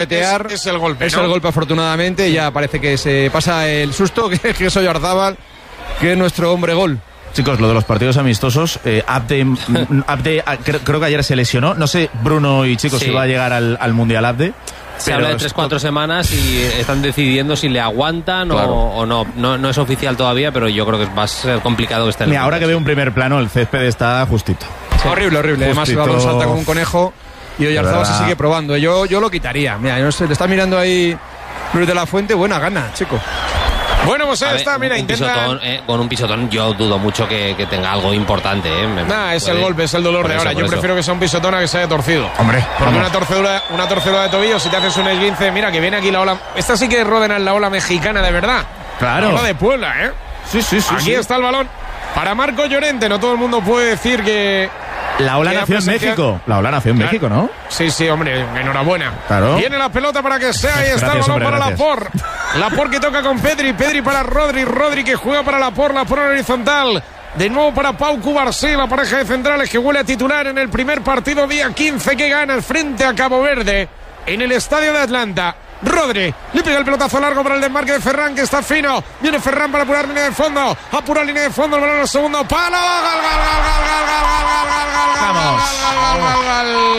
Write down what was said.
Es el golpe, es ¿no? el golpe, afortunadamente, y ya parece que se pasa el susto, que es Oyarzábal, que es nuestro hombre gol. Chicos, lo de los partidos amistosos, Abde creo que ayer se lesionó. No sé, Bruno y chicos, si va a llegar al Mundial Abde. Se habla de 3-4 semanas y están decidiendo si le aguantan o no. No es oficial todavía, pero yo creo que va a ser complicado que esté en el ahora que veo un primer plano, el césped está justito. Sí. Horrible. Además, el balón salta como un conejo y Oyarzábal se sigue probando. Yo lo quitaría. Mira, no sé, le está mirando ahí Luis de la Fuente. Buena gana, chico. Bueno, pues ahí está, mira, intenta... con un pisotón yo dudo mucho que tenga algo importante. Es el golpe, es el dolor de ahora. Yo prefiero que sea un pisotón a que se haya torcido. Hombre, porque una torcedura de tobillo, si te haces un esguince, mira, que viene aquí la ola. Esta sí que es la ola mexicana de verdad. Claro. La ola de Puebla, ¿eh? Sí. Aquí está el balón para Marco Llorente. No todo el mundo puede decir que... La ola nació en México. La ola nació en México, ¿no? Sí, hombre, enhorabuena. Claro. Viene la pelota para que sea. Ahí está el balón para Laporte. Laporte que toca con Pedri. Pedri para Rodri. Rodri que juega para Laporte. Laporte en horizontal. De nuevo para Pau Cubarsí, la pareja de centrales que huele a titular en el primer partido día 15 que gana el frente a Cabo Verde en el estadio de Atlanta. Rodri le pega el pelotazo largo para el desmarque de Ferran, que está fino. Viene Ferran para apurar línea de fondo. Apura línea de fondo, el balón al segundo palo. ¡Gol! Vamos.